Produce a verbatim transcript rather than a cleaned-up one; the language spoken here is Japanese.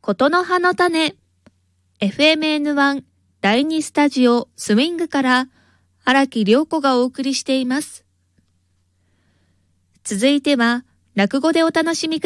ことの葉の種 エフエムエヌワン だいにスタジオスウィングから荒木涼子がお送りしています。続いては落語でお楽しみください。